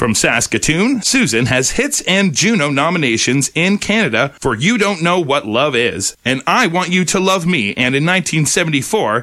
From Saskatoon, Susan has hits and Juno nominations in Canada for You Don't Know What Love Is, and I Want You to Love Me, and in 1974,